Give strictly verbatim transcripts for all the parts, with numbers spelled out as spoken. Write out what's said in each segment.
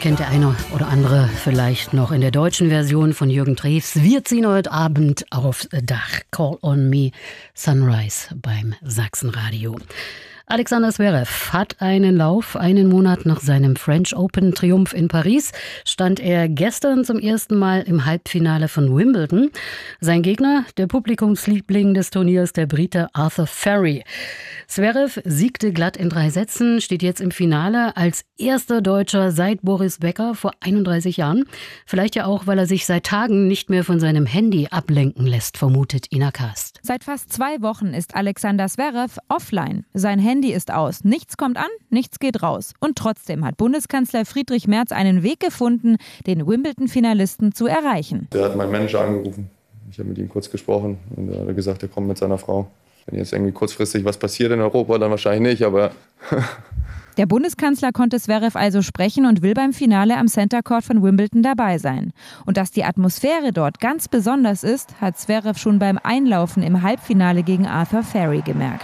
Kennt der eine oder andere vielleicht noch in der deutschen Version von Jürgen Drews. Wir ziehen heute Abend aufs Dach. Call on me, Sunrise beim Sachsenradio. Alexander Zverev hat einen Lauf. Einen Monat nach seinem French Open Triumph in Paris stand er gestern zum ersten Mal im Halbfinale von Wimbledon. Sein Gegner, der Publikumsliebling des Turniers, der Brite Arthur Ferry. Zverev siegte glatt in drei Sätzen, steht jetzt im Finale als erster Deutscher seit Boris Becker vor einunddreißig Jahren. Vielleicht ja auch, weil er sich seit Tagen nicht mehr von seinem Handy ablenken lässt, vermutet Ina Kast. Seit fast zwei Wochen ist Alexander Zverev offline. Sein Handy ist aus. Nichts kommt an, nichts geht raus. Und trotzdem hat Bundeskanzler Friedrich Merz einen Weg gefunden, den Wimbledon-Finalisten zu erreichen. Der hat meinen Manager angerufen. Ich habe mit ihm kurz gesprochen und er hat gesagt, er kommt mit seiner Frau. Wenn jetzt irgendwie kurzfristig was passiert in Europa, dann wahrscheinlich nicht, aber... Der Bundeskanzler konnte Zverev also sprechen und will beim Finale am Center Court von Wimbledon dabei sein. Und dass die Atmosphäre dort ganz besonders ist, hat Zverev schon beim Einlaufen im Halbfinale gegen Arthur Ferry gemerkt.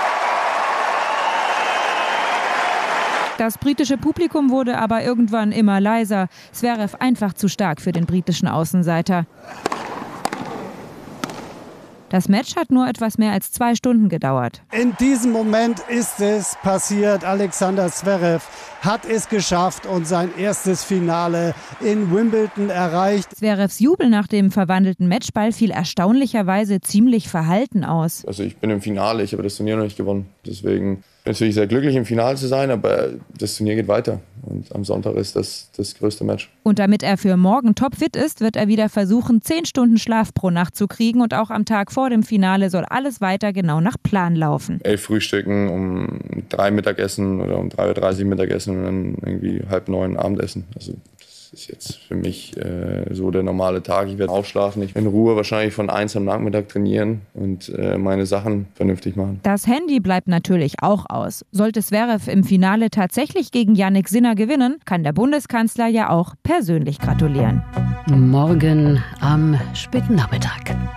Das britische Publikum wurde aber irgendwann immer leiser. Zverev einfach zu stark für den britischen Außenseiter. Das Match hat nur etwas mehr als zwei Stunden gedauert. In diesem Moment ist es passiert. Alexander Zverev hat es geschafft und sein erstes Finale in Wimbledon erreicht. Zverevs Jubel nach dem verwandelten Matchball fiel erstaunlicherweise ziemlich verhalten aus. Also ich bin im Finale, ich habe das Turnier noch nicht gewonnen. Deswegen bin ich natürlich sehr glücklich, im Finale zu sein, aber das Turnier geht weiter. Und am Sonntag ist das das größte Match. Und damit er für morgen topfit ist, wird er wieder versuchen, zehn Stunden Schlaf pro Nacht zu kriegen. Und auch am Tag vor dem Finale soll alles weiter genau nach Plan laufen. Elf Frühstücken, um drei Mittagessen oder um drei Uhr dreißig Mittagessen und dann irgendwie halb neun Abendessen. Also das ist jetzt für mich äh, so der normale Tag. Ich werde aufschlafen, ich in Ruhe wahrscheinlich von eins am Nachmittag trainieren und äh, meine Sachen vernünftig machen. Das Handy bleibt natürlich auch aus. Sollte Zverev im Finale tatsächlich gegen Jannik Sinner gewinnen, kann der Bundeskanzler ja auch persönlich gratulieren. Morgen am späten Nachmittag.